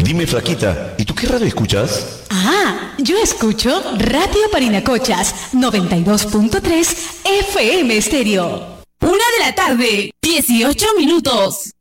Dime, flaquita, ¿y tú qué radio escuchas? Ah, yo escucho Radio Parinacochas, 92.3 FM Estéreo. 1 de la tarde, 18 minutos.